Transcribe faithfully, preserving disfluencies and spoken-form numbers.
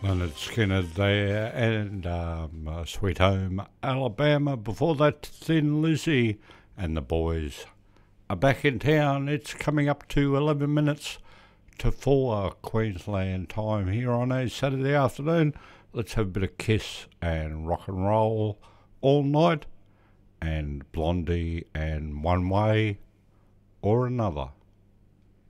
Leonard Skinner there, and um, uh, Sweet Home Alabama. Before that, Thin Lizzy, and the boys are back in town. It's coming up to eleven minutes to four Queensland time here on a Saturday afternoon. Let's have a bit of Kiss and rock and roll all night, and Blondie and One Way or Another.